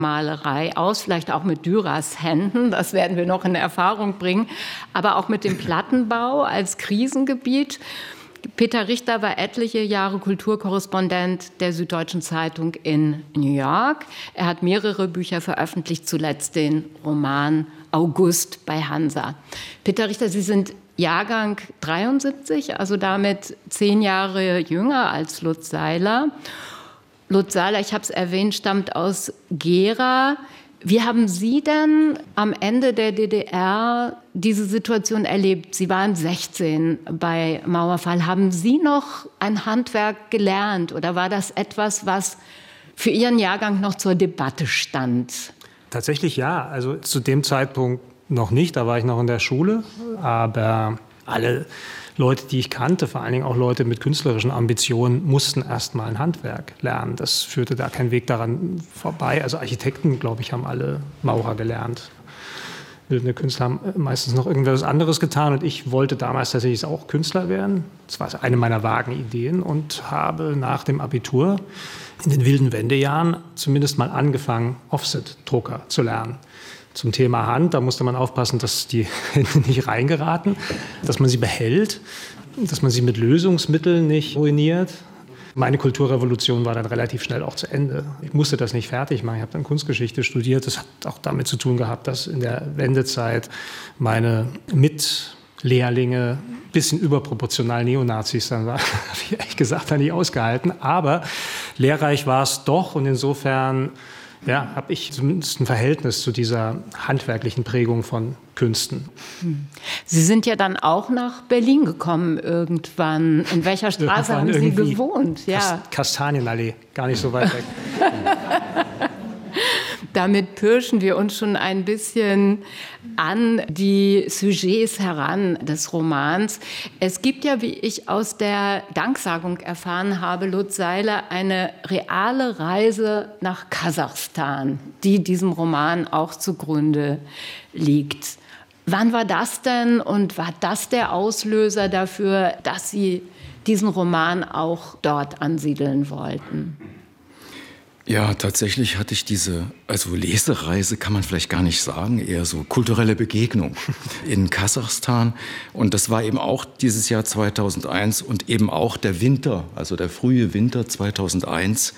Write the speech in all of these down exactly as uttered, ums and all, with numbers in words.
Malerei aus, vielleicht auch mit Dürers Händen, das werden wir noch in Erfahrung bringen, aber auch mit dem Plattenbau als Krisengebiet. Peter Richter war etliche Jahre Kulturkorrespondent der Süddeutschen Zeitung in New York. Er hat mehrere Bücher veröffentlicht, zuletzt den Roman August bei Hansa. Peter Richter, Sie sind Jahrgang dreiundsiebzig, also damit zehn Jahre jünger als Lutz Seiler. Lutz Seiler, ich habe es erwähnt, stammt aus Gera. Wie haben Sie denn am Ende der D D R diese Situation erlebt? Sie waren sechzehn bei Mauerfall. Haben Sie noch ein Handwerk gelernt oder war das etwas, was für Ihren Jahrgang noch zur Debatte stand? Tatsächlich ja. Also zu dem Zeitpunkt noch nicht. Da war ich noch in der Schule. Aber alle Leute, die ich kannte, vor allen Dingen auch Leute mit künstlerischen Ambitionen, mussten erst mal ein Handwerk lernen. Das führte da kein Weg daran vorbei. Also Architekten, glaube ich, haben alle Maurer gelernt. Bildende Künstler haben meistens noch irgendwas anderes getan. Und ich wollte damals tatsächlich auch Künstler werden. Das war eine meiner vagen Ideen und habe nach dem Abitur in den wilden Wendejahren zumindest mal angefangen, Offset-Drucker zu lernen. Zum Thema Hand, da musste man aufpassen, dass die Hände nicht reingeraten, dass man sie behält, dass man sie mit Lösungsmitteln nicht ruiniert. Meine Kulturrevolution war dann relativ schnell auch zu Ende. Ich musste das nicht fertig machen. Ich habe dann Kunstgeschichte studiert. Das hat auch damit zu tun gehabt, dass in der Wendezeit meine Mitlehrlinge ein bisschen überproportional Neonazis dann waren. Habe ich ehrlich gesagt dann nicht ausgehalten. Aber lehrreich war es doch und insofern ja, habe ich zumindest ein Verhältnis zu dieser handwerklichen Prägung von Künsten. Sie sind ja dann auch nach Berlin gekommen irgendwann. In welcher Straße haben Sie gewohnt? Ja. Kastanienallee, gar nicht so weit weg. Damit pirschen wir uns schon ein bisschen an die Sujets heran des Romans. Es gibt ja, wie ich aus der Danksagung erfahren habe, Lutz Seiler, eine reale Reise nach Kasachstan, die diesem Roman auch zugrunde liegt. Wann war das denn und war das der Auslöser dafür, dass Sie diesen Roman auch dort ansiedeln wollten? Ja, tatsächlich hatte ich diese, also Lesereise kann man vielleicht gar nicht sagen, eher so kulturelle Begegnung in Kasachstan. Und das war eben auch dieses Jahr zweitausendeins und eben auch der Winter, also der frühe Winter zweitausendeins,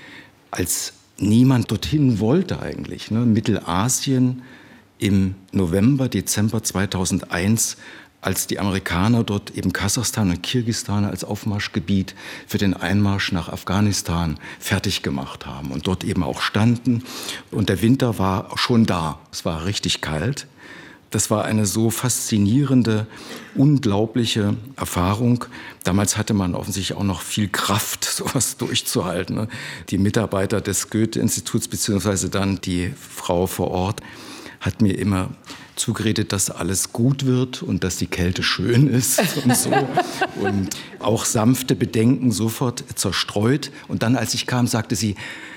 als niemand dorthin wollte eigentlich. Ne? Mittelasien im November, Dezember zweitausendeins, als die Amerikaner dort eben Kasachstan und Kirgisistan als Aufmarschgebiet für den Einmarsch nach Afghanistan fertig gemacht haben und dort eben auch standen. Und der Winter war schon da. Es war richtig kalt. Das war eine so faszinierende, unglaubliche Erfahrung. Damals hatte man offensichtlich auch noch viel Kraft, sowas durchzuhalten. Ne? Die Mitarbeiter des Goethe-Instituts beziehungsweise dann die Frau vor Ort hat mir immer zugeredet, dass alles gut wird und dass die Kälte schön ist und so. Und auch sanfte Bedenken sofort zerstreut. Und dann, als ich kam, sagte sie,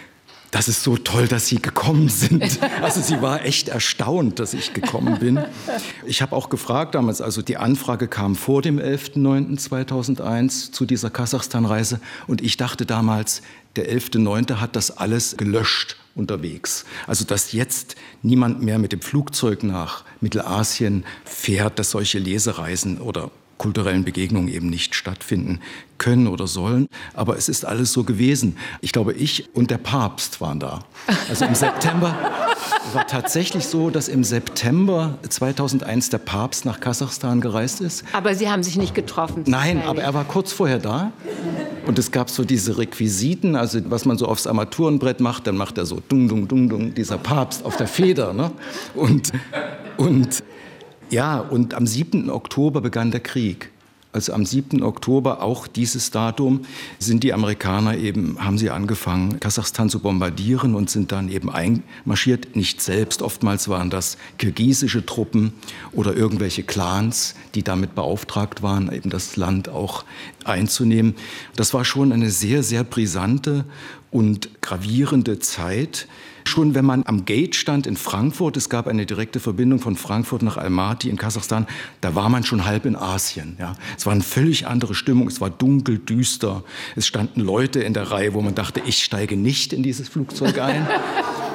das ist so toll, dass Sie gekommen sind. Also sie war echt erstaunt, dass ich gekommen bin. Ich habe auch gefragt damals, also die Anfrage kam vor dem elften neunten zweitausendeins zu dieser Kasachstan-Reise. Und ich dachte damals, der elfte neunte hat das alles gelöscht unterwegs. Also dass jetzt niemand mehr mit dem Flugzeug nach Mittelasien fährt, dass solche Lesereisen oder kulturellen Begegnungen eben nicht stattfinden können oder sollen. Aber es ist alles so gewesen. Ich glaube, ich und der Papst waren da. Also im September war tatsächlich so, dass im September zweitausendeins der Papst nach Kasachstan gereist ist. Aber Sie haben sich nicht getroffen? Nein, aber er war kurz vorher da. Und es gab so diese Requisiten, also was man so aufs Armaturenbrett macht, dann macht er so dung, dung, dung, dung, dieser Papst auf der Feder. Ne? Und, und ja, und am siebten Oktober begann der Krieg. Also am siebten Oktober, auch dieses Datum, sind die Amerikaner eben, haben sie angefangen, Kasachstan zu bombardieren und sind dann eben einmarschiert. Nicht selbst, oftmals waren das kirgisische Truppen oder irgendwelche Clans, die damit beauftragt waren, eben das Land auch einzunehmen. Das war schon eine sehr, sehr brisante und gravierende Zeit. Schon wenn man am Gate stand in Frankfurt, es gab eine direkte Verbindung von Frankfurt nach Almaty in Kasachstan, da war man schon halb in Asien. Ja. Es war eine völlig andere Stimmung, es war dunkel, düster. Es standen Leute in der Reihe, wo man dachte, ich steige nicht in dieses Flugzeug ein.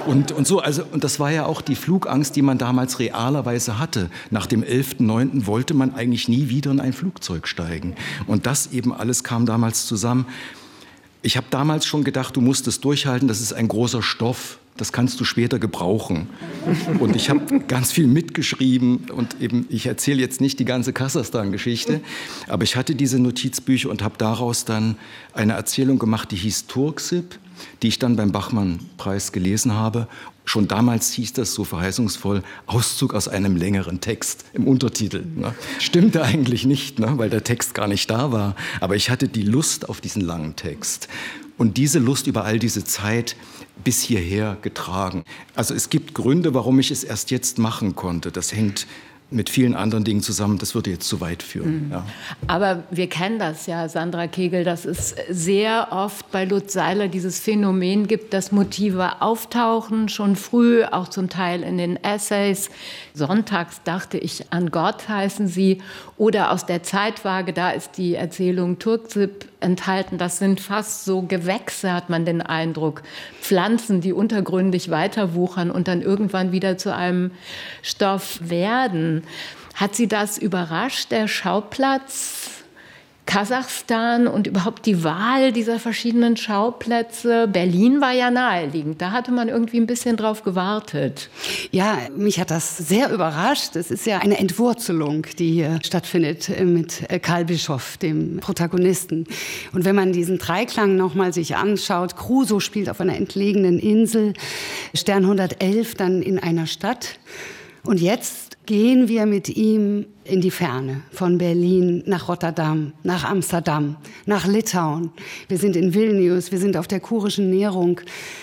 Und, und so, also, und das war ja auch die Flugangst, die man damals realerweise hatte. Nach dem elften neunten wollte man eigentlich nie wieder in ein Flugzeug steigen. Und das eben alles kam damals zusammen. Ich habe damals schon gedacht, du musst es durchhalten, das ist ein großer Stoff. Das kannst du später gebrauchen. Und ich habe ganz viel mitgeschrieben und eben, ich erzähle jetzt nicht die ganze Kasachstan-Geschichte, aber ich hatte diese Notizbücher und habe daraus dann eine Erzählung gemacht, die hieß Turksip, die ich dann beim Bachmann-Preis gelesen habe. Schon damals hieß das so verheißungsvoll, Auszug aus einem längeren Text im Untertitel. Ne? Stimmte eigentlich nicht, ne? Weil der Text gar nicht da war. Aber ich hatte die Lust auf diesen langen Text. Und diese Lust über all diese Zeit bis hierher getragen. Also es gibt Gründe, warum ich es erst jetzt machen konnte. Das hängt mit vielen anderen Dingen zusammen. Das würde jetzt zu weit führen. Mhm. Ja. Aber wir kennen das ja, Sandra Kegel, dass es sehr oft bei Lutz Seiler dieses Phänomen gibt, dass Motive auftauchen, schon früh, auch zum Teil in den Essays. Sonntags dachte ich an Gott, heißen sie. Oder aus der Zeitwaage, da ist die Erzählung Turksip enthalten. Das sind fast so Gewächse, hat man den Eindruck. Pflanzen, die untergründig weiterwuchern und dann irgendwann wieder zu einem Stoff werden. Hat Sie das überrascht, der Schauplatz Kasachstan und überhaupt die Wahl dieser verschiedenen Schauplätze? Berlin war ja naheliegend, da hatte man irgendwie ein bisschen drauf gewartet. Ja, mich hat das sehr überrascht. Es ist ja eine Entwurzelung, die hier stattfindet mit Karl Bischoff, dem Protagonisten. Und wenn man diesen Dreiklang nochmal sich anschaut, Crusoe spielt auf einer entlegenen Insel, Stern hundertelf dann in einer Stadt. Und jetzt gehen wir mit ihm in die Ferne, von Berlin nach Rotterdam, nach Amsterdam, nach Litauen. Wir sind in Vilnius, wir sind auf der kurischen Nährung.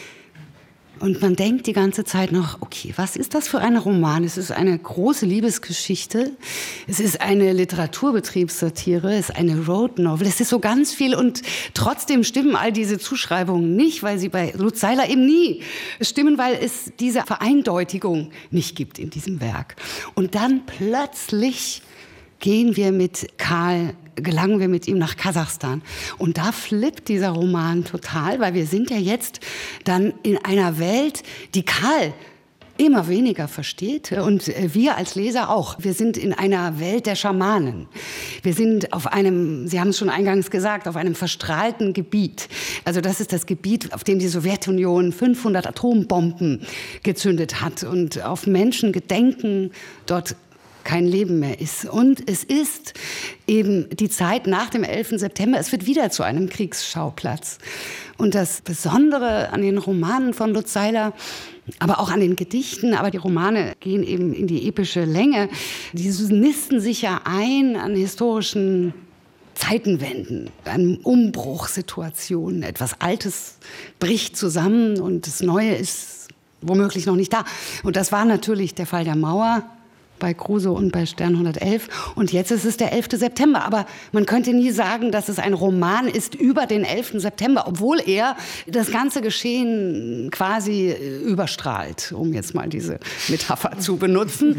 Und man denkt die ganze Zeit noch, okay, was ist das für ein Roman? Es ist eine große Liebesgeschichte, es ist eine Literaturbetriebssatire, es ist eine Road Novel, es ist so ganz viel und trotzdem stimmen all diese Zuschreibungen nicht, weil sie bei Lutz Seiler eben nie stimmen, weil es diese Vereindeutigung nicht gibt in diesem Werk. Und dann plötzlich gehen wir mit Karl, gelangen wir mit ihm nach Kasachstan. Und da flippt dieser Roman total, weil wir sind ja jetzt dann in einer Welt, die Karl immer weniger versteht und wir als Leser auch. Wir sind in einer Welt der Schamanen. Wir sind auf einem, Sie haben es schon eingangs gesagt, auf einem verstrahlten Gebiet. Also das ist das Gebiet, auf dem die Sowjetunion fünfhundert Atombomben gezündet hat und auf Menschengedenken dort kein Leben mehr ist. Und es ist eben die Zeit nach dem elften September. Es wird wieder zu einem Kriegsschauplatz. Und das Besondere an den Romanen von Lutz Seiler, aber auch an den Gedichten, aber die Romane gehen eben in die epische Länge, die nisten sich ja ein an historischen Zeitenwenden, an Umbruchssituationen. Etwas Altes bricht zusammen und das Neue ist womöglich noch nicht da. Und das war natürlich der Fall der Mauer bei Crusoe und bei Stern hundertelf. Und jetzt ist es der elfte September. Aber man könnte nie sagen, dass es ein Roman ist über den elften September, obwohl er das ganze Geschehen quasi überstrahlt, um jetzt mal diese Metapher zu benutzen.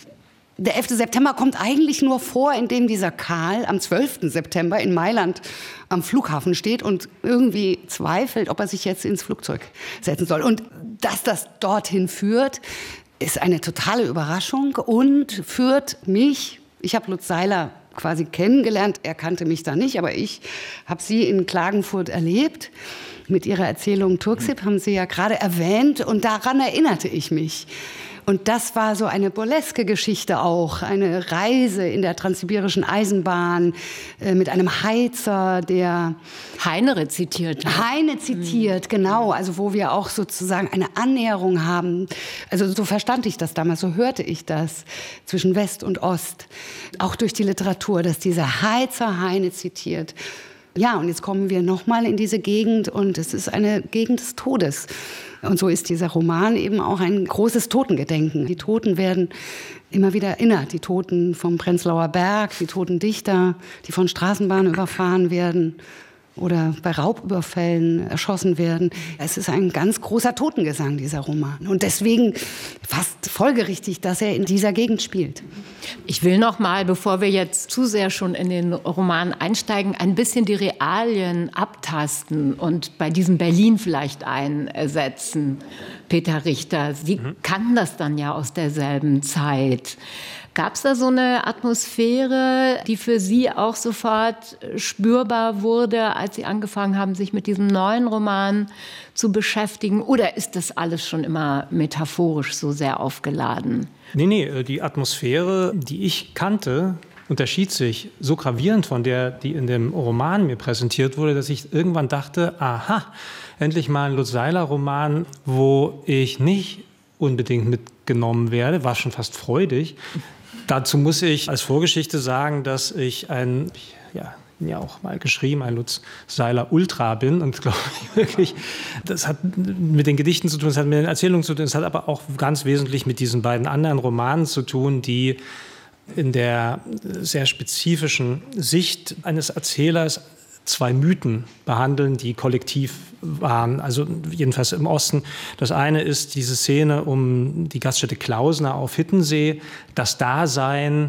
Der elfte September kommt eigentlich nur vor, indem dieser Karl am zwölften September in Mailand am Flughafen steht und irgendwie zweifelt, ob er sich jetzt ins Flugzeug setzen soll. Und dass das dorthin führt, ist eine totale Überraschung und führt mich, ich habe Lutz Seiler quasi kennengelernt, er kannte mich da nicht, aber ich habe sie in Klagenfurt erlebt. Mit ihrer Erzählung Turksip haben Sie ja gerade erwähnt und daran erinnerte ich mich. Und das war so eine burleske Geschichte auch, eine Reise in der transsibirischen Eisenbahn äh, mit einem Heizer, der Heine rezitiert. Heine zitiert, mhm. genau, also wo wir auch sozusagen eine Annäherung haben. Also so verstand ich das damals, so hörte ich das zwischen West und Ost, auch durch die Literatur, dass dieser Heizer Heine zitiert. Ja, und jetzt kommen wir nochmal in diese Gegend und es ist eine Gegend des Todes. Und so ist dieser Roman eben auch ein großes Totengedenken. Die Toten werden immer wieder erinnert. Die Toten vom Prenzlauer Berg, die toten Dichter, die von Straßenbahnen überfahren werden oder bei Raubüberfällen erschossen werden. Es ist ein ganz großer Totengesang, dieser Roman. Und deswegen fast folgerichtig, dass er in dieser Gegend spielt. Ich will noch mal, bevor wir jetzt zu sehr schon in den Roman einsteigen, ein bisschen die Realien abtasten und bei diesem Berlin vielleicht einsetzen. Peter Richter, Sie mhm. kannten das dann ja aus derselben Zeit. Gab es da so eine Atmosphäre, die für Sie auch sofort spürbar wurde, als Sie angefangen haben, sich mit diesem neuen Roman zu beschäftigen? Oder ist das alles schon immer metaphorisch so sehr aufgeladen? Nee, nee, die Atmosphäre, die ich kannte, unterschied sich so gravierend von der, die in dem Roman mir präsentiert wurde, dass ich irgendwann dachte, aha, endlich mal ein Lutz Seiler-Roman, wo ich nicht unbedingt mitgenommen werde, war schon fast freudig. Dazu muss ich als Vorgeschichte sagen, dass ich ein, ja, ja auch mal geschrieben, ein Lutz Seiler Ultra bin und glaube ich wirklich, das hat mit den Gedichten zu tun, das hat mit den Erzählungen zu tun, das hat aber auch ganz wesentlich mit diesen beiden anderen Romanen zu tun, die in der sehr spezifischen Sicht eines Erzählers zwei Mythen behandeln, die kollektiv waren, also jedenfalls im Osten. Das eine ist diese Szene um die Gaststätte Klausner auf Hittensee, das Dasein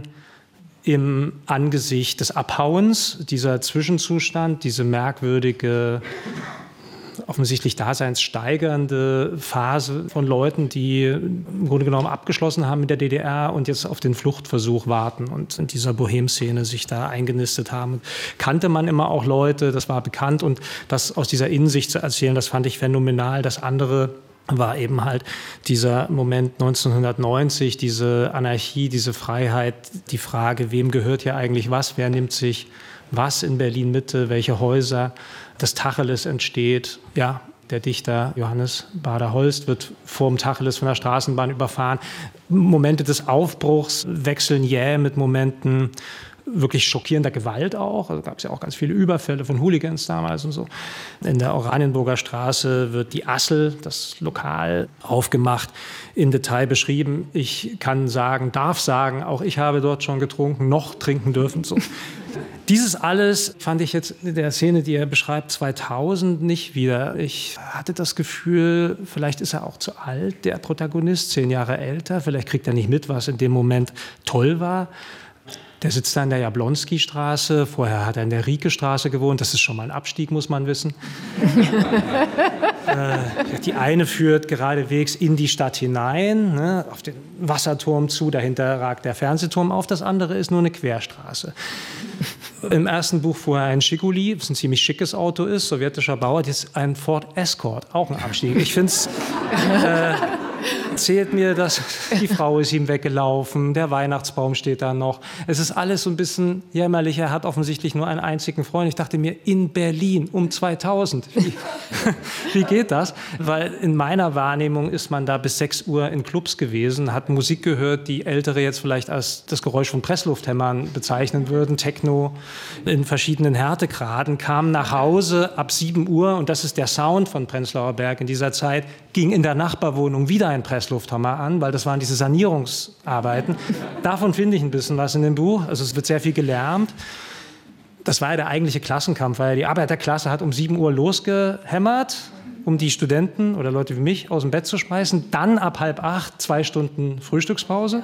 im Angesicht des Abhauens, dieser Zwischenzustand, diese merkwürdige, offensichtlich daseinssteigernde Phase von Leuten, die im Grunde genommen abgeschlossen haben mit der D D R und jetzt auf den Fluchtversuch warten und in dieser Bohem-Szene sich da eingenistet haben. Kannte man immer auch Leute, das war bekannt, und das aus dieser Innensicht zu erzählen, das fand ich phänomenal. Das andere war eben halt dieser Moment neunzehnhundertneunzig, diese Anarchie, diese Freiheit, die Frage, wem gehört hier eigentlich was, wer nimmt sich was in Berlin-Mitte, welche Häuser. Das Tacheles entsteht, ja, der Dichter Johannes Bader-Holst wird vorm Tacheles von der Straßenbahn überfahren. Momente des Aufbruchs wechseln jäh mit Momenten wirklich schockierender Gewalt auch. Also gab es ja auch ganz viele Überfälle von Hooligans damals und so. In der Oranienburger Straße wird die Assel, das Lokal, aufgemacht, in Detail beschrieben. Ich kann sagen, darf sagen, auch ich habe dort schon getrunken, noch trinken dürfen. So. Dieses alles fand ich jetzt in der Szene, die er beschreibt, zweitausend nicht wieder. Ich hatte das Gefühl, vielleicht ist er auch zu alt, der Protagonist, zehn Jahre älter. Vielleicht kriegt er nicht mit, was in dem Moment toll war. Der sitzt da in der Jablonski-Straße, vorher hat er in der Rieke-Straße gewohnt. Das ist schon mal ein Abstieg, muss man wissen. äh, die eine führt geradewegs in die Stadt hinein, ne, auf den Wasserturm zu, dahinter ragt der Fernsehturm auf. Das andere ist nur eine Querstraße. Im ersten Buch fuhr er ein Schicoli, was ein ziemlich schickes Auto ist, sowjetischer Bauer. Jetzt ein Ford Escort, auch ein Abstieg. Ich finde es... Äh, erzählt mir, dass die Frau ist ihm weggelaufen, der Weihnachtsbaum steht da noch. Es ist alles so ein bisschen jämmerlich. Er hat offensichtlich nur einen einzigen Freund. Ich dachte mir, in Berlin um zweitausend. Wie, wie geht das? Weil in meiner Wahrnehmung ist man da bis sechs Uhr in Clubs gewesen, hat Musik gehört, die Ältere jetzt vielleicht als das Geräusch von Presslufthämmern bezeichnen würden. Techno in verschiedenen Härtegraden, kam nach Hause ab sieben Uhr, und das ist der Sound von Prenzlauer Berg in dieser Zeit, ging in der Nachbarwohnung wieder ein Presslufthammer an, weil das waren diese Sanierungsarbeiten. Davon finde ich ein bisschen was in dem Buch. Also es wird sehr viel gelärmt. Das war ja der eigentliche Klassenkampf, weil die Arbeiterklasse hat um sieben Uhr losgehämmert, um die Studenten oder Leute wie mich aus dem Bett zu schmeißen. Dann ab halb acht zwei Stunden Frühstückspause.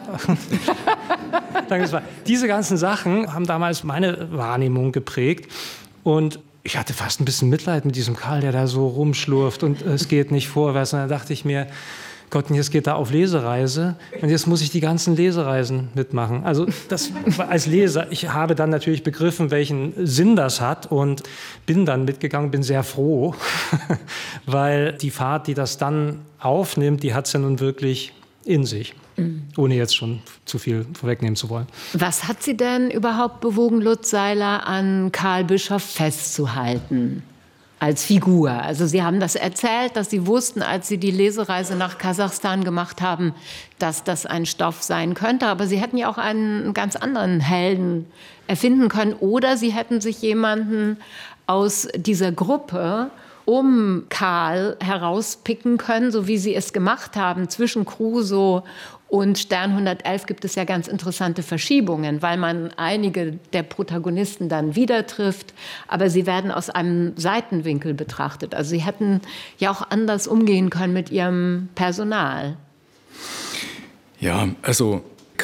Diese ganzen Sachen haben damals meine Wahrnehmung geprägt. Und ich hatte fast ein bisschen Mitleid mit diesem Karl, der da so rumschlurft und es geht nicht vorwärts. Und dann dachte ich mir, Gott, und jetzt geht er auf Lesereise und jetzt muss ich die ganzen Lesereisen mitmachen. Also das als Leser, ich habe dann natürlich begriffen, welchen Sinn das hat, und bin dann mitgegangen, bin sehr froh, weil die Fahrt, die das dann aufnimmt, die hat es ja nun wirklich in sich. Ohne jetzt schon zu viel vorwegnehmen zu wollen. Was hat Sie denn überhaupt bewogen, Lutz Seiler an Karl Bischoff festzuhalten als Figur? Also Sie haben das erzählt, dass Sie wussten, als Sie die Lesereise nach Kasachstan gemacht haben, dass das ein Stoff sein könnte. Aber Sie hätten ja auch einen ganz anderen Helden erfinden können. Oder Sie hätten sich jemanden aus dieser Gruppe um Karl herauspicken können, so wie Sie es gemacht haben. Zwischen Crusoe und Stern hundertelf gibt es ja ganz interessante Verschiebungen, weil man einige der Protagonisten dann wieder trifft, aber sie werden aus einem Seitenwinkel betrachtet. Also Sie hätten ja auch anders umgehen können mit Ihrem Personal. Ja, also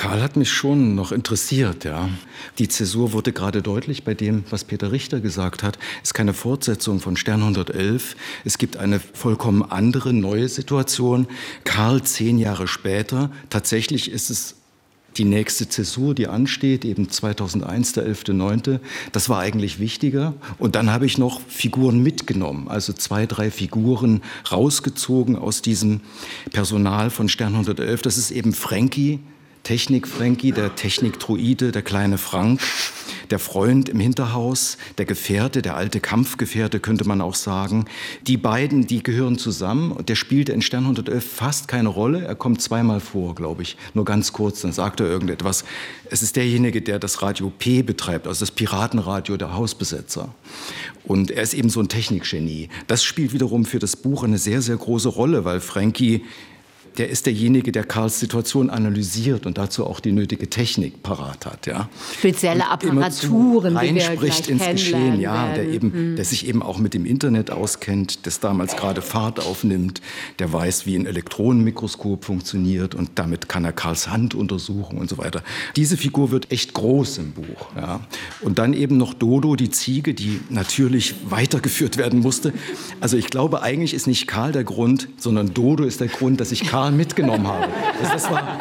Karl hat mich schon noch interessiert, ja. Die Zäsur wurde gerade deutlich bei dem, was Peter Richter gesagt hat. Es ist keine Fortsetzung von Stern hundertelf. Es gibt eine vollkommen andere, neue Situation. Karl zehn Jahre später. Tatsächlich ist es die nächste Zäsur, die ansteht, eben zweitausendeins, der elfter neunter Das war eigentlich wichtiger. Und dann habe ich noch Figuren mitgenommen, also zwei, drei Figuren rausgezogen aus diesem Personal von Stern hundertelf. Das ist eben Frankie, Technik-Frankie, der Technik-Druide, der kleine Frank, der Freund im Hinterhaus, der Gefährte, der alte Kampfgefährte, könnte man auch sagen. Die beiden, die gehören zusammen. Und der spielte in Stern hundertelf fast keine Rolle. Er kommt zweimal vor, glaube ich, nur ganz kurz. Dann sagt er irgendetwas. Es ist derjenige, der das Radio P betreibt, also das Piratenradio der Hausbesetzer. Und er ist eben so ein Technikgenie. Das spielt wiederum für das Buch eine sehr, sehr große Rolle, weil Frankie, der ist derjenige, der Karls Situation analysiert und dazu auch die nötige Technik parat hat. Ja. Spezielle Apparaturen, die wir gleich ins Geschehen, ja, werden. der, eben, mhm. der sich eben auch mit dem Internet auskennt, das damals gerade Fahrt aufnimmt, der weiß, wie ein Elektronenmikroskop funktioniert und damit kann er Karls Hand untersuchen und so weiter. Diese Figur wird echt groß im Buch. Ja. Und dann eben noch Dodo, die Ziege, die natürlich weitergeführt werden musste. Also ich glaube, eigentlich ist nicht Karl der Grund, sondern Dodo ist der Grund, dass ich Karl mitgenommen habe. Das, das war,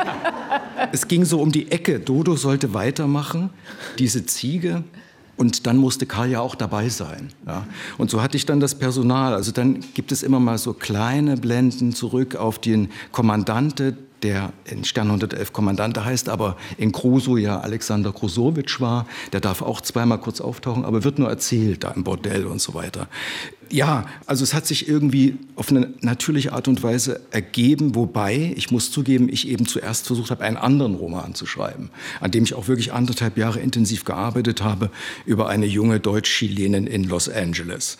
es ging so um die Ecke. Dodo sollte weitermachen, diese Ziege. Und dann musste Karl ja auch dabei sein. Ja. Und so hatte ich dann das Personal. Also dann gibt es immer mal so kleine Blenden zurück auf den Kommandante, der in Stern hundertelf Kommandante heißt, aber in Crusoe ja Alexander Krusowitsch war. Der darf auch zweimal kurz auftauchen, aber wird nur erzählt da im Bordell und so weiter. Ja, also es hat sich irgendwie auf eine natürliche Art und Weise ergeben, wobei, ich muss zugeben, ich eben zuerst versucht habe, einen anderen Roman zu schreiben, an dem ich auch wirklich anderthalb Jahre intensiv gearbeitet habe, über eine junge Deutsch-Chilenin in Los Angeles.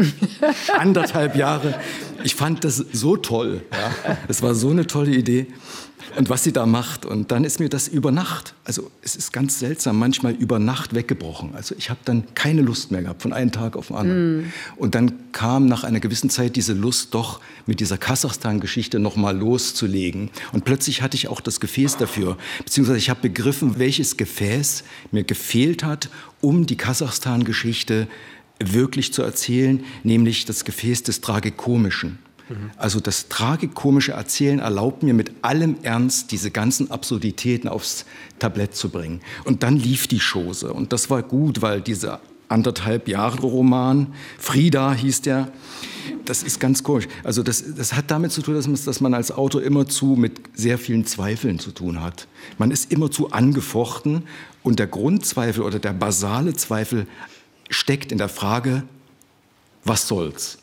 Anderthalb Jahre. Ich fand das so toll. Ja. Das war so eine tolle Idee. Und was sie da macht. Und dann ist mir das über Nacht, also es ist ganz seltsam, manchmal über Nacht weggebrochen. Also ich habe dann keine Lust mehr gehabt, von einem Tag auf den anderen. Mm. Und dann kam nach einer gewissen Zeit diese Lust, doch mit dieser Kasachstan-Geschichte noch mal loszulegen. Und plötzlich hatte ich auch das Gefäß dafür. Beziehungsweise ich habe begriffen, welches Gefäß mir gefehlt hat, um die Kasachstan-Geschichte wirklich zu erzählen, nämlich das Gefäß des Tragikomischen. Mhm. Also das tragikomische Erzählen erlaubt mir mit allem Ernst, diese ganzen Absurditäten aufs Tablett zu bringen. Und dann lief die Chose. Und das war gut, weil dieser anderthalb Jahre Roman, Frida hieß der, das ist ganz komisch. Also das, das hat damit zu tun, dass man, dass man als Autor immerzu mit sehr vielen Zweifeln zu tun hat. Man ist immerzu angefochten und der Grundzweifel oder der basale Zweifel steckt in der Frage, was soll's?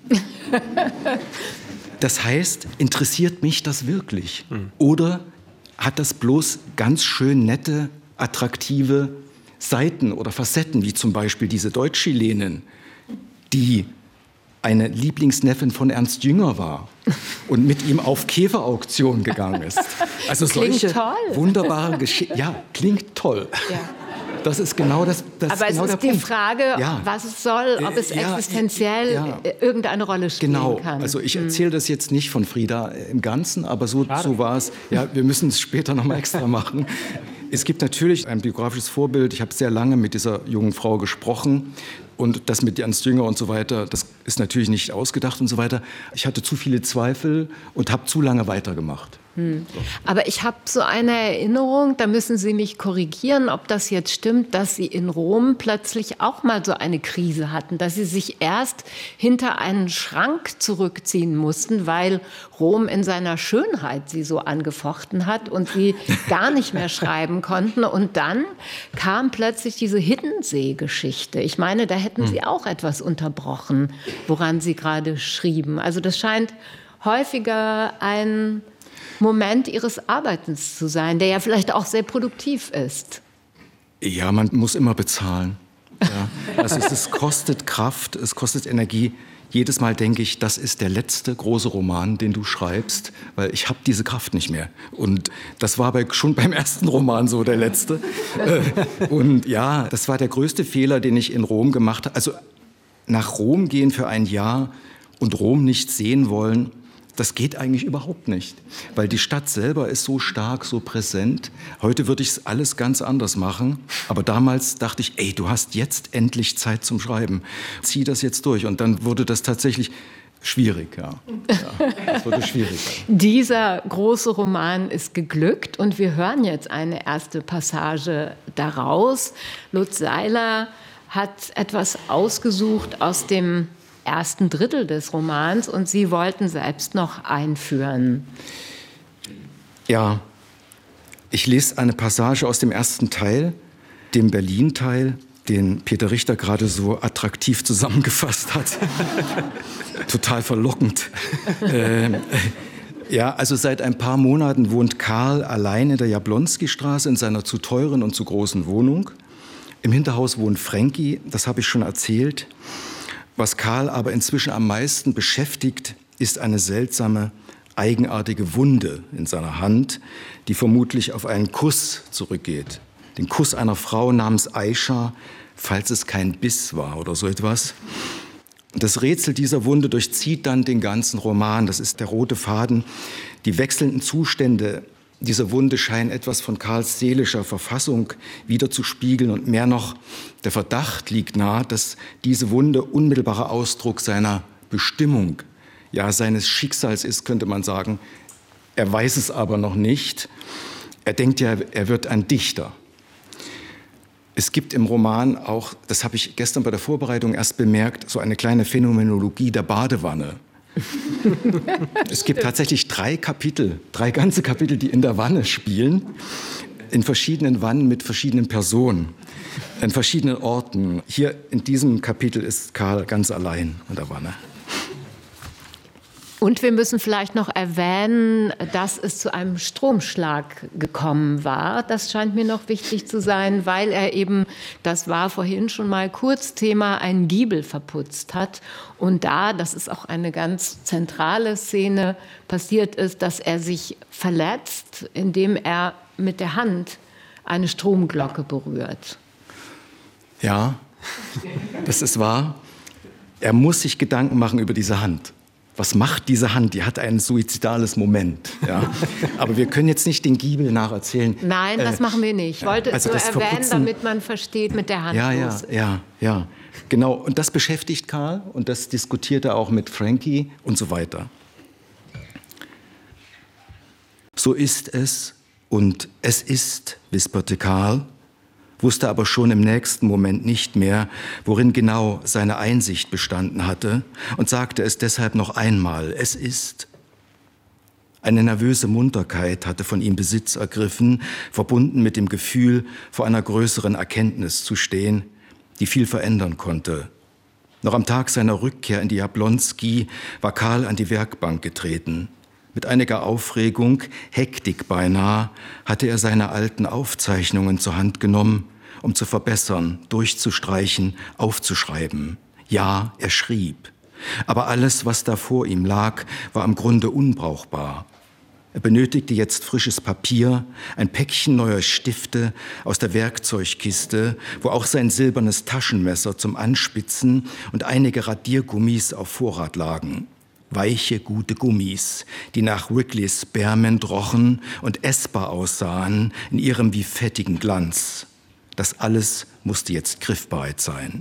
Das heißt, interessiert mich das wirklich? Oder hat das bloß ganz schön nette, attraktive Seiten oder Facetten, wie zum Beispiel diese Deutsch-Chilenin, die eine Lieblingsneffin von Ernst Jünger war und mit ihm auf Käferauktion gegangen ist. Also klingt solche toll. wunderbare Geschichten. Ja, klingt toll. Ja. Das ist genau das. das Aber genau es ist der die Punkt. Frage, ja. was es soll, ob es ja, existenziell ja. irgendeine Rolle spielen genau. kann. Also ich erzähle das jetzt nicht von Frida im Ganzen, aber so, so war es. Ja, wir müssen es später noch mal extra machen. Es gibt natürlich ein biografisches Vorbild. Ich habe sehr lange mit dieser jungen Frau gesprochen. Und das mit Ernst Jünger und so weiter, das ist natürlich nicht ausgedacht und so weiter. Ich hatte zu viele Zweifel und habe zu lange weitergemacht. Hm. Aber ich habe so eine Erinnerung, da müssen Sie mich korrigieren, ob das jetzt stimmt, dass Sie in Rom plötzlich auch mal so eine Krise hatten, dass Sie sich erst hinter einen Schrank zurückziehen mussten, weil Rom in seiner Schönheit Sie so angefochten hat und Sie gar nicht mehr schreiben konnten. Und dann kam plötzlich diese Hiddensee-Geschichte. Ich meine, da hätten Sie auch etwas unterbrochen, woran Sie gerade schrieben. Also das scheint häufiger ein Moment Ihres Arbeitens zu sein, der ja vielleicht auch sehr produktiv ist. Ja, man muss immer bezahlen. Ja. Also es, es kostet Kraft, es kostet Energie. Jedes Mal denke ich, das ist der letzte große Roman, den du schreibst, weil ich habe diese Kraft nicht mehr. Und das war bei, schon beim ersten Roman so der letzte. Und ja, das war der größte Fehler, den ich in Rom gemacht habe. Also nach Rom gehen für ein Jahr und Rom nicht sehen wollen, Das geht eigentlich überhaupt nicht, weil die Stadt selber ist so stark, so präsent. Heute würde ich es alles ganz anders machen, aber damals dachte ich, ey, du hast jetzt endlich Zeit zum Schreiben. Zieh das jetzt durch. Und dann wurde das tatsächlich schwierig, ja. ja das wurde schwierig. Dieser große Roman ist geglückt und wir hören jetzt eine erste Passage daraus. Lutz Seiler hat etwas ausgesucht aus dem ersten Drittel des Romans und Sie wollten selbst noch einführen. Ja, ich lese eine Passage aus dem ersten Teil, dem Berlin-Teil, den Peter Richter gerade so attraktiv zusammengefasst hat. Total verlockend. äh, ja, also seit ein paar Monaten wohnt Karl allein in der Jablonski-Straße in seiner zu teuren und zu großen Wohnung. Im Hinterhaus wohnt Frankie, das habe ich schon erzählt. Was Karl aber inzwischen am meisten beschäftigt, ist eine seltsame, eigenartige Wunde in seiner Hand, die vermutlich auf einen Kuss zurückgeht. Den Kuss einer Frau namens Aisha, falls es kein Biss war oder so etwas. Das Rätsel dieser Wunde durchzieht dann den ganzen Roman. Das ist der rote Faden. Die wechselnden Zustände dieser Wunde scheinen etwas von Karls seelischer Verfassung widerzuspiegeln. Und mehr noch, der Verdacht liegt nahe, dass diese Wunde unmittelbarer Ausdruck seiner Bestimmung, ja seines Schicksals ist, könnte man sagen. Er weiß es aber noch nicht. Er denkt ja, er wird ein Dichter. Es gibt im Roman auch, das habe ich gestern bei der Vorbereitung erst bemerkt, so eine kleine Phänomenologie der Badewanne. Es gibt tatsächlich drei Kapitel, drei ganze Kapitel, die in der Wanne spielen, in verschiedenen Wannen mit verschiedenen Personen, in verschiedenen Orten. Hier in diesem Kapitel ist Karl ganz allein in der Wanne. Und wir müssen vielleicht noch erwähnen, dass es zu einem Stromschlag gekommen war. Das scheint mir noch wichtig zu sein, weil er eben, das war vorhin schon mal kurz Thema, einen Giebel verputzt hat. Und da, das ist auch eine ganz zentrale Szene, passiert ist, dass er sich verletzt, indem er mit der Hand eine Stromglocke berührt. Ja, das ist wahr. Er muss sich Gedanken machen über diese Hand. Was macht diese Hand? Die hat ein suizidales Moment. Ja. Aber wir können jetzt nicht den Giebel nacherzählen. Nein, das äh, machen wir nicht. Ich wollte also es nur erwähnen, Verputzen, damit man versteht mit der Hand. Ja, ja, ja, ja. Genau. Und das beschäftigt Karl und das diskutiert er auch mit Frankie und so weiter. So ist es und es ist, wisperte Karl, wusste aber schon im nächsten Moment nicht mehr, worin genau seine Einsicht bestanden hatte und sagte es deshalb noch einmal, es ist. Eine nervöse Munterkeit hatte von ihm Besitz ergriffen, verbunden mit dem Gefühl, vor einer größeren Erkenntnis zu stehen, die viel verändern konnte. Noch am Tag seiner Rückkehr in die Jablonski war Karl an die Werkbank getreten. Mit einiger Aufregung, Hektik beinahe, hatte er seine alten Aufzeichnungen zur Hand genommen, um zu verbessern, durchzustreichen, aufzuschreiben. Ja, er schrieb. Aber alles, was da vor ihm lag, war im Grunde unbrauchbar. Er benötigte jetzt frisches Papier, ein Päckchen neuer Stifte aus der Werkzeugkiste, wo auch sein silbernes Taschenmesser zum Anspitzen und einige Radiergummis auf Vorrat lagen. Weiche, gute Gummis, die nach Wrigley's Spearmint rochen und essbar aussahen in ihrem wie fettigen Glanz. Das alles musste jetzt griffbereit sein.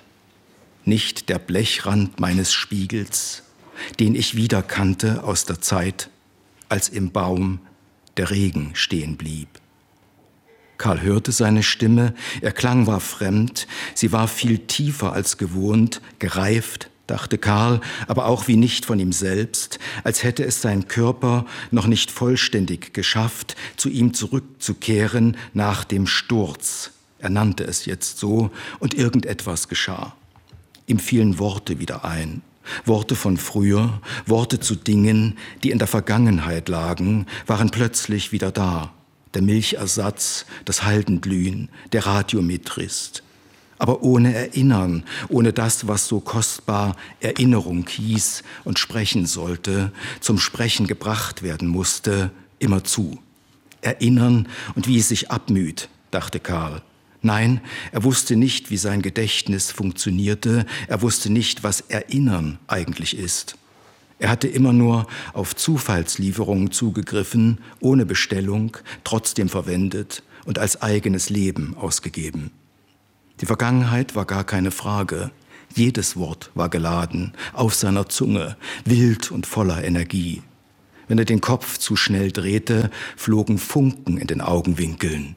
Nicht der Blechrand meines Spiegels, den ich wiederkannte aus der Zeit, als im Baum der Regen stehen blieb. Karl hörte seine Stimme, ihr Klang war fremd, sie war viel tiefer als gewohnt, gereift, dachte Karl, aber auch wie nicht von ihm selbst, als hätte es sein Körper noch nicht vollständig geschafft, zu ihm zurückzukehren nach dem Sturz. Er nannte es jetzt so, und irgendetwas geschah. Ihm fielen Worte wieder ein. Worte von früher, Worte zu Dingen, die in der Vergangenheit lagen, waren plötzlich wieder da. Der Milchersatz, das Haldenglühen, der Radiometrist. Aber ohne Erinnern, ohne das, was so kostbar Erinnerung hieß und sprechen sollte, zum Sprechen gebracht werden musste, immerzu. Erinnern und wie es sich abmüht, dachte Karl. Nein, er wusste nicht, wie sein Gedächtnis funktionierte, er wusste nicht, was Erinnern eigentlich ist. Er hatte immer nur auf Zufallslieferungen zugegriffen, ohne Bestellung, trotzdem verwendet und als eigenes Leben ausgegeben. Die Vergangenheit war gar keine Frage. Jedes Wort war geladen, auf seiner Zunge, wild und voller Energie. Wenn er den Kopf zu schnell drehte, flogen Funken in den Augenwinkeln.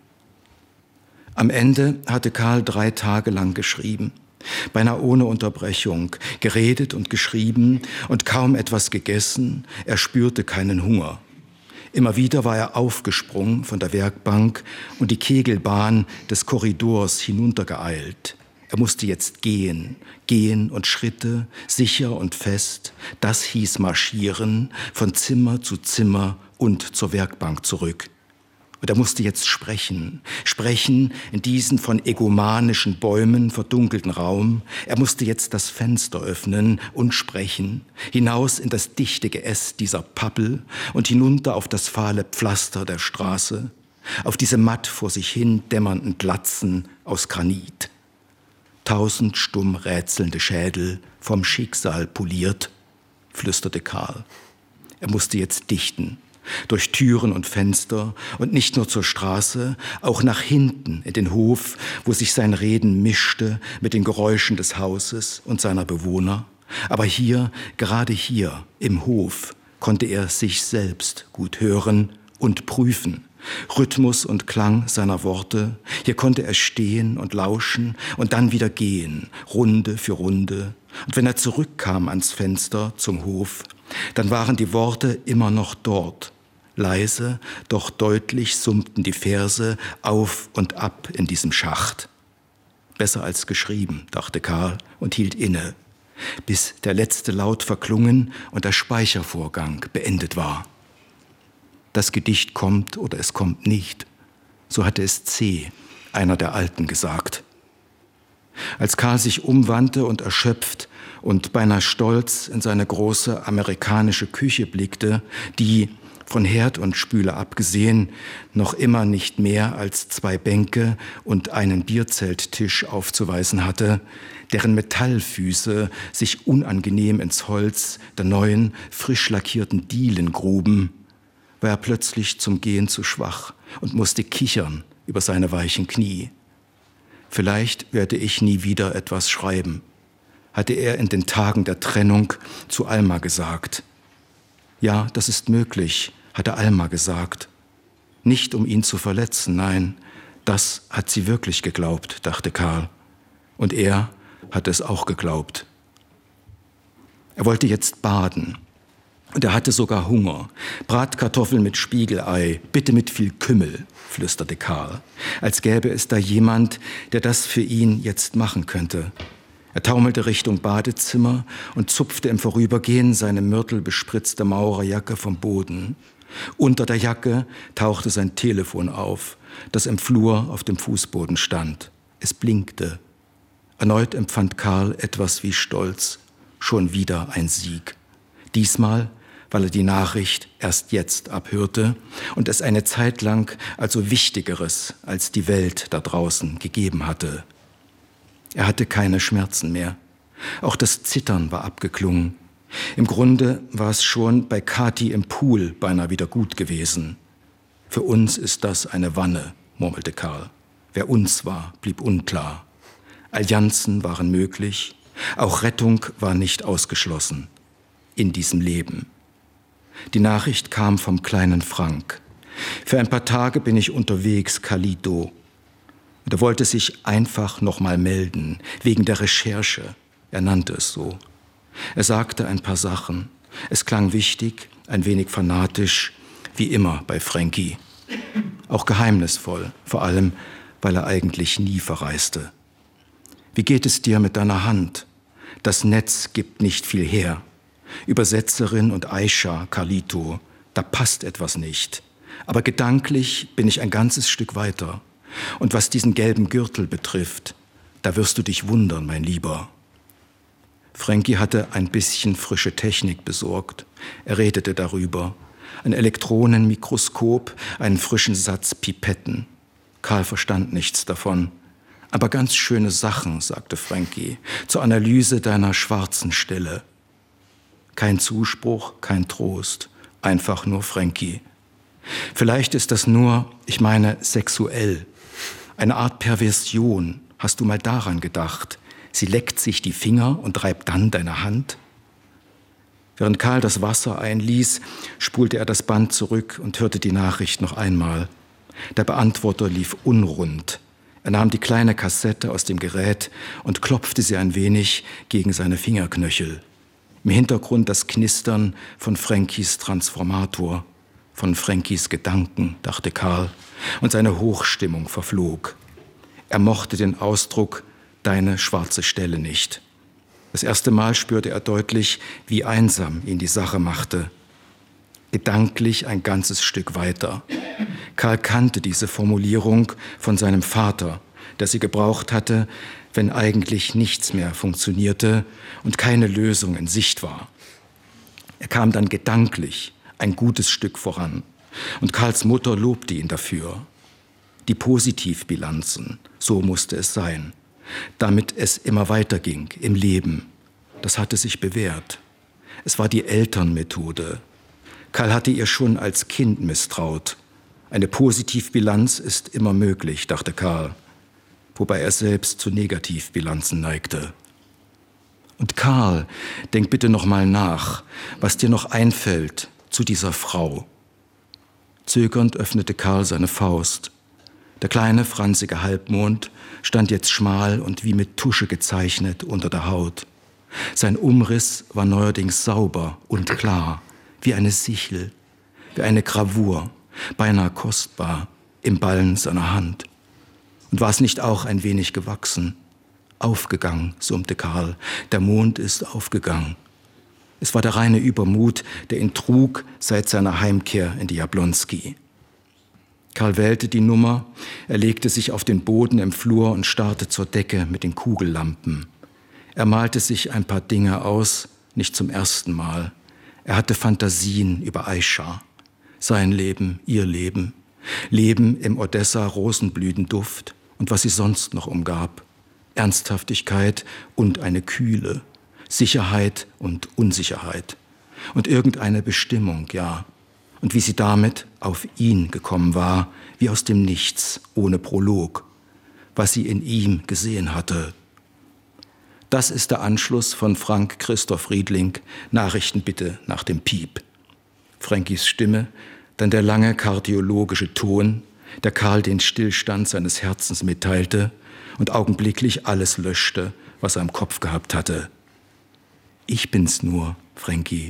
Am Ende hatte Karl drei Tage lang geschrieben, beinahe ohne Unterbrechung, geredet und geschrieben und kaum etwas gegessen. Er spürte keinen Hunger. Immer wieder war er aufgesprungen von der Werkbank und die Kegelbahn des Korridors hinuntergeeilt. Er musste jetzt gehen, gehen und Schritte, sicher und fest. Das hieß marschieren, von Zimmer zu Zimmer und zur Werkbank zurück. Und er musste jetzt sprechen, sprechen in diesen von egomanischen Bäumen verdunkelten Raum. Er musste jetzt das Fenster öffnen und sprechen, hinaus in das dichte Geäst dieser Pappel und hinunter auf das fahle Pflaster der Straße, auf diese matt vor sich hin dämmernden Glatzen aus Granit. Tausend stumm rätselnde Schädel, vom Schicksal poliert, flüsterte Karl. Er musste jetzt dichten, durch Türen und Fenster und nicht nur zur Straße, auch nach hinten in den Hof, wo sich sein Reden mischte mit den Geräuschen des Hauses und seiner Bewohner. Aber hier, gerade hier im Hof, konnte er sich selbst gut hören und prüfen. Rhythmus und Klang seiner Worte. Hier konnte er stehen und lauschen und dann wieder gehen, Runde für Runde. Und wenn er zurückkam ans Fenster zum Hof, dann waren die Worte immer noch dort. Leise, doch deutlich summten die Verse auf und ab in diesem Schacht. Besser als geschrieben, dachte Karl und hielt inne, bis der letzte Laut verklungen und der Speichervorgang beendet war. Das Gedicht kommt oder es kommt nicht. So hatte es C., einer der Alten, gesagt. Als Karl sich umwandte und erschöpft und beinahe stolz in seine große amerikanische Küche blickte, die, von Herd und Spüle abgesehen, noch immer nicht mehr als zwei Bänke und einen Bierzelttisch aufzuweisen hatte, deren Metallfüße sich unangenehm ins Holz der neuen, frisch lackierten Dielen gruben, war er plötzlich zum Gehen zu schwach und musste kichern über seine weichen Knie. Vielleicht werde ich nie wieder etwas schreiben, hatte er in den Tagen der Trennung zu Alma gesagt. Ja, das ist möglich, hatte Alma gesagt. Nicht um ihn zu verletzen, nein, das hat sie wirklich geglaubt, dachte Karl. Und er hatte es auch geglaubt. Er wollte jetzt baden. Und er hatte sogar Hunger. Bratkartoffeln mit Spiegelei, bitte mit viel Kümmel, flüsterte Karl, als gäbe es da jemand, der das für ihn jetzt machen könnte. Er taumelte Richtung Badezimmer und zupfte im Vorübergehen seine myrtelbespritzte Maurerjacke vom Boden. Unter der Jacke tauchte sein Telefon auf, das im Flur auf dem Fußboden stand. Es blinkte. Erneut empfand Karl etwas wie Stolz. Schon wieder ein Sieg. Diesmal, weil er die Nachricht erst jetzt abhörte und es eine Zeit lang also Wichtigeres als die Welt da draußen gegeben hatte. Er hatte keine Schmerzen mehr. Auch das Zittern war abgeklungen. Im Grunde war es schon bei Kathi im Pool beinahe wieder gut gewesen. Für uns ist das eine Wanne, murmelte Karl. Wer uns war, blieb unklar. Allianzen waren möglich, auch Rettung war nicht ausgeschlossen. In diesem Leben. Die Nachricht kam vom kleinen Frank. Für ein paar Tage bin ich unterwegs, Carlito. Und er wollte sich einfach noch mal melden, wegen der Recherche. Er nannte es so. Er sagte ein paar Sachen. Es klang wichtig, ein wenig fanatisch, wie immer bei Frankie. Auch geheimnisvoll, vor allem, weil er eigentlich nie verreiste. Wie geht es dir mit deiner Hand? Das Netz gibt nicht viel her. Übersetzerin und Aisha, Carlito, da passt etwas nicht. Aber gedanklich bin ich ein ganzes Stück weiter. Und was diesen gelben Gürtel betrifft, da wirst du dich wundern, mein Lieber. Frankie hatte ein bisschen frische Technik besorgt. Er redete darüber. Ein Elektronenmikroskop, einen frischen Satz Pipetten. Karl verstand nichts davon. Aber ganz schöne Sachen, sagte Frankie, zur Analyse deiner schwarzen Stelle. Kein Zuspruch, kein Trost, einfach nur Frankie. Vielleicht ist das nur, ich meine, sexuell. Eine Art Perversion. Hast du mal daran gedacht? Sie leckt sich die Finger und reibt dann deine Hand. Während Karl das Wasser einließ, spulte er das Band zurück und hörte die Nachricht noch einmal. Der Beantworter lief unrund. Er nahm die kleine Kassette aus dem Gerät und klopfte sie ein wenig gegen seine Fingerknöchel. Im Hintergrund das Knistern von Frankies Transformator, von Frankies Gedanken, dachte Karl, und seine Hochstimmung verflog. Er mochte den Ausdruck »deine schwarze Stelle« nicht. Das erste Mal spürte er deutlich, wie einsam ihn die Sache machte. Gedanklich ein ganzes Stück weiter. Karl kannte diese Formulierung von seinem Vater, der sie gebraucht hatte, wenn eigentlich nichts mehr funktionierte und keine Lösung in Sicht war. Er kam dann gedanklich ein gutes Stück voran und Karls Mutter lobte ihn dafür. Die Positivbilanzen, so musste es sein, damit es immer weiterging im Leben. Das hatte sich bewährt. Es war die Elternmethode. Karl hatte ihr schon als Kind misstraut. Eine Positivbilanz ist immer möglich, dachte Karl, wobei er selbst zu Negativbilanzen neigte. Und Karl, denk bitte noch mal nach, was dir noch einfällt zu dieser Frau. Zögernd öffnete Karl seine Faust. Der kleine, franzige Halbmond stand jetzt schmal und wie mit Tusche gezeichnet unter der Haut. Sein Umriss war neuerdings sauber und klar, wie eine Sichel, wie eine Gravur, beinahe kostbar, im Ballen seiner Hand. Und war es nicht auch ein wenig gewachsen? Aufgegangen, summte Karl, der Mond ist aufgegangen. Es war der reine Übermut, der ihn trug seit seiner Heimkehr in die Jablonski. Karl wählte die Nummer, er legte sich auf den Boden im Flur und starrte zur Decke mit den Kugellampen. Er malte sich ein paar Dinge aus, nicht zum ersten Mal. Er hatte Fantasien über Aisha, sein Leben, ihr Leben, Leben im Odessa-Rosenblütenduft und was sie sonst noch umgab. Ernsthaftigkeit und eine Kühle, Sicherheit und Unsicherheit und irgendeine Bestimmung, ja. Und wie sie damit auf ihn gekommen war, wie aus dem Nichts, ohne Prolog, was sie in ihm gesehen hatte. Das ist der Anschluss von Frank Christoph Riedling, Nachrichten bitte nach dem Piep. Frankies Stimme, dann der lange kardiologische Ton, der Karl den Stillstand seines Herzens mitteilte und augenblicklich alles löschte, was er im Kopf gehabt hatte. Ich bin's nur, Frankie.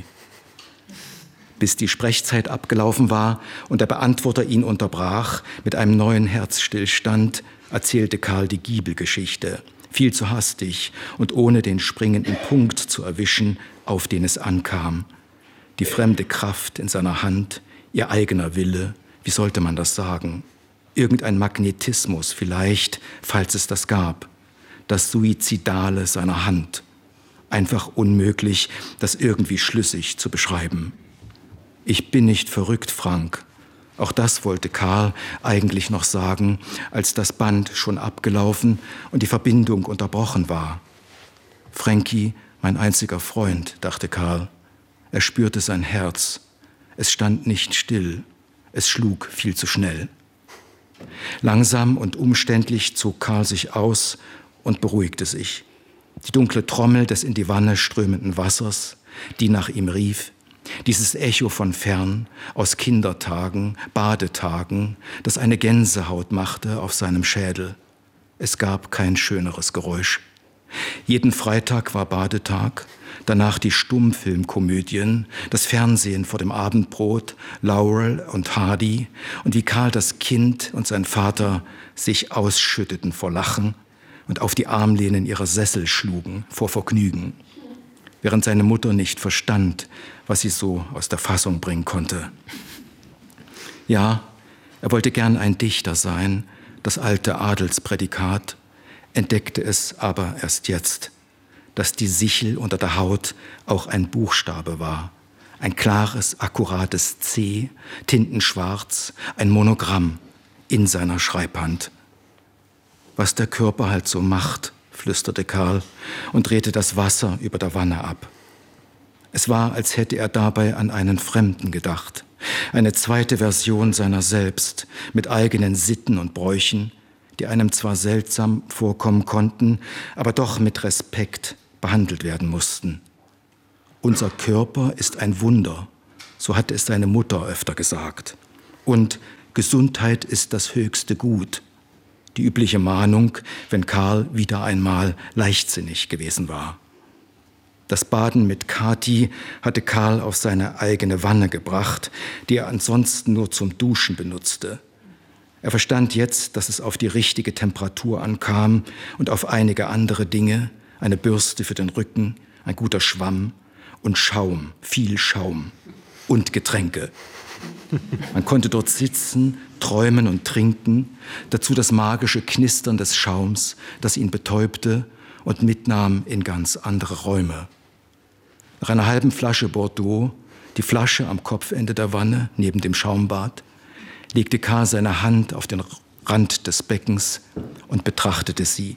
Bis die Sprechzeit abgelaufen war und der Beantworter ihn unterbrach mit einem neuen Herzstillstand, erzählte Karl die Giebelgeschichte, viel zu hastig und ohne den springenden Punkt zu erwischen, auf den es ankam. Die fremde Kraft in seiner Hand, ihr eigener Wille, wie sollte man das sagen? Irgendein Magnetismus vielleicht, falls es das gab. Das Suizidale seiner Hand. Einfach unmöglich, das irgendwie schlüssig zu beschreiben. Ich bin nicht verrückt, Frank. Auch das wollte Karl eigentlich noch sagen, als das Band schon abgelaufen und die Verbindung unterbrochen war. Frankie, mein einziger Freund, dachte Karl. Er spürte sein Herz. Es stand nicht still. Es schlug viel zu schnell. Langsam und umständlich zog Karl sich aus und beruhigte sich. Die dunkle Trommel des in die Wanne strömenden Wassers, die nach ihm rief, dieses Echo von fern, aus Kindertagen, Badetagen, das eine Gänsehaut machte auf seinem Schädel. Es gab kein schöneres Geräusch. Jeden Freitag war Badetag, danach die Stummfilmkomödien, das Fernsehen vor dem Abendbrot, Laurel und Hardy und wie Karl das Kind und sein Vater sich ausschütteten vor Lachen und auf die Armlehnen ihrer Sessel schlugen vor Vergnügen, während seine Mutter nicht verstand, was sie so aus der Fassung bringen konnte. Ja, er wollte gern ein Dichter sein, das alte Adelsprädikat, entdeckte es aber erst jetzt, dass die Sichel unter der Haut auch ein Buchstabe war, ein klares, akkurates C, tintenschwarz, ein Monogramm in seiner Schreibhand. Was der Körper halt so macht, flüsterte Karl und drehte das Wasser über der Wanne ab. Es war, als hätte er dabei an einen Fremden gedacht. Eine zweite Version seiner selbst, mit eigenen Sitten und Bräuchen, die einem zwar seltsam vorkommen konnten, aber doch mit Respekt behandelt werden mussten. Unser Körper ist ein Wunder, so hatte es seine Mutter öfter gesagt. Und Gesundheit ist das höchste Gut. Die übliche Mahnung, wenn Karl wieder einmal leichtsinnig gewesen war. Das Baden mit Kathi hatte Karl auf seine eigene Wanne gebracht, die er ansonsten nur zum Duschen benutzte. Er verstand jetzt, dass es auf die richtige Temperatur ankam und auf einige andere Dinge, eine Bürste für den Rücken, ein guter Schwamm und Schaum, viel Schaum und Getränke. Man konnte dort sitzen, träumen und trinken, dazu das magische Knistern des Schaums, das ihn betäubte und mitnahm in ganz andere Räume. Nach einer halben Flasche Bordeaux, die Flasche am Kopfende der Wanne neben dem Schaumbad, legte Karl seine Hand auf den Rand des Beckens und betrachtete sie.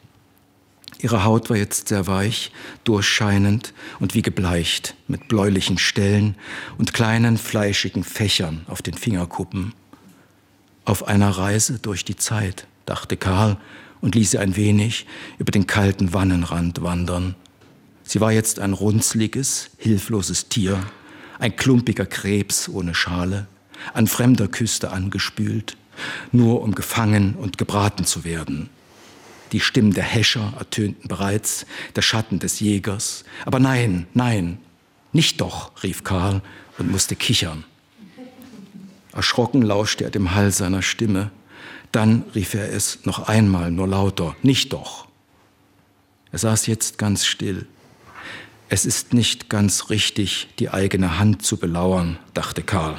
Ihre Haut war jetzt sehr weich, durchscheinend und wie gebleicht, mit bläulichen Stellen und kleinen fleischigen Fächern auf den Fingerkuppen. Auf einer Reise durch die Zeit, dachte Karl und ließ sie ein wenig über den kalten Wannenrand wandern. Sie war jetzt ein runzliges, hilfloses Tier, ein klumpiger Krebs ohne Schale, an fremder Küste angespült, nur um gefangen und gebraten zu werden. Die Stimmen der Häscher ertönten bereits, der Schatten des Jägers. Aber nein, nein, nicht doch, rief Karl und musste kichern. Erschrocken lauschte er dem Hall seiner Stimme. Dann rief er es noch einmal, nur lauter, nicht doch. Er saß jetzt ganz still. Es ist nicht ganz richtig, die eigene Hand zu belauern, dachte Karl.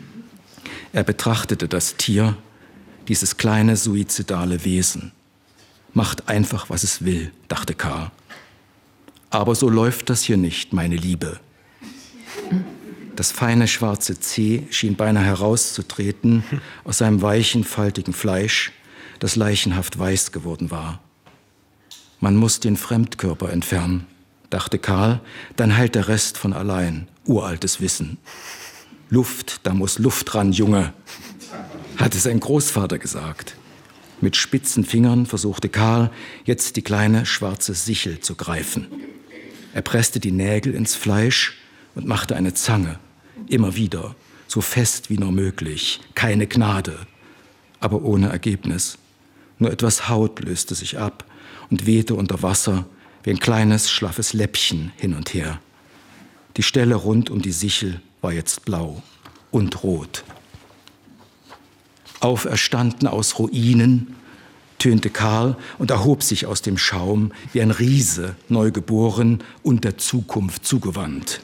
Er betrachtete das Tier, dieses kleine suizidale Wesen. Macht einfach, was es will, dachte Karl. Aber so läuft das hier nicht, meine Liebe. Das feine schwarze Zeh schien beinahe herauszutreten aus seinem weichen, faltigen Fleisch, das leichenhaft weiß geworden war. Man muss den Fremdkörper entfernen, dachte Karl, dann heilt der Rest von allein. Uraltes Wissen. Luft, da muss Luft ran, Junge, hatte sein Großvater gesagt. Mit spitzen Fingern versuchte Karl, jetzt die kleine schwarze Sichel zu greifen. Er presste die Nägel ins Fleisch und machte eine Zange. Immer wieder, so fest wie nur möglich. Keine Gnade, aber ohne Ergebnis. Nur etwas Haut löste sich ab und wehte unter Wasser wie ein kleines, schlaffes Läppchen hin und her. Die Stelle rund um die Sichel war jetzt blau und rot. Auferstanden aus Ruinen, tönte Karl und erhob sich aus dem Schaum wie ein Riese, neugeboren und der Zukunft zugewandt.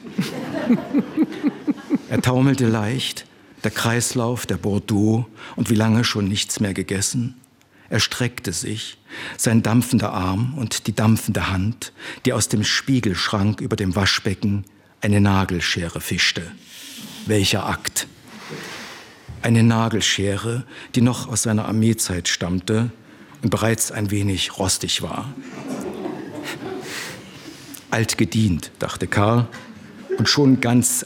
Er taumelte leicht, der Kreislauf, der Bordeaux und wie lange schon nichts mehr gegessen. Er streckte sich, sein dampfender Arm und die dampfende Hand, die aus dem Spiegelschrank über dem Waschbecken eine Nagelschere fischte. Welcher Akt! Eine Nagelschere, die noch aus seiner Armeezeit stammte und bereits ein wenig rostig war. Alt gedient, dachte Karl, und schon ganz...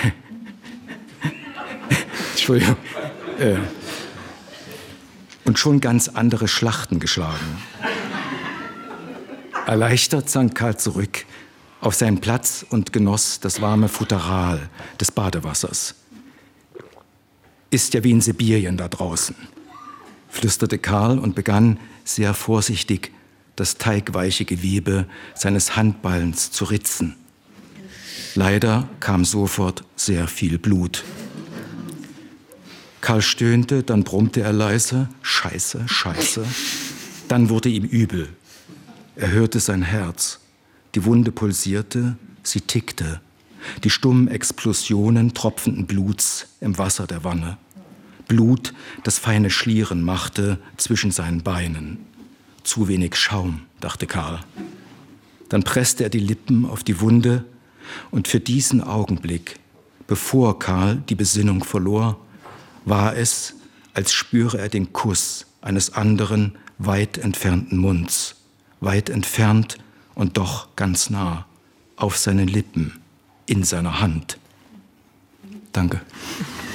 Entschuldigung. Äh, und schon ganz andere Schlachten geschlagen. Erleichtert sank Karl zurück auf seinen Platz und genoss das warme Futteral des Badewassers. Ist ja wie in Sibirien da draußen, flüsterte Karl und begann sehr vorsichtig das teigweiche Gewebe seines Handballens zu ritzen. Leider kam sofort sehr viel Blut. Karl stöhnte, dann brummte er leise, Scheiße, Scheiße. Dann wurde ihm übel. Er hörte sein Herz. Die Wunde pulsierte, sie tickte. Die stummen Explosionen tropfenden Bluts im Wasser der Wanne. Blut, das feine Schlieren machte zwischen seinen Beinen. Zu wenig Schaum, dachte Karl. Dann presste er die Lippen auf die Wunde und für diesen Augenblick, bevor Karl die Besinnung verlor, war es, als spüre er den Kuss eines anderen, weit entfernten Munds, weit entfernt und doch ganz nah, auf seinen Lippen, in seiner Hand. Danke.